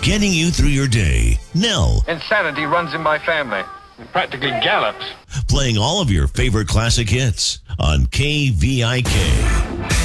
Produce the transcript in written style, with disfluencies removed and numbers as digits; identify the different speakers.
Speaker 1: getting you through your day. Nell,
Speaker 2: Insanity runs in my family. It practically gallops.
Speaker 1: playing all of your favorite classic hits on KVIK.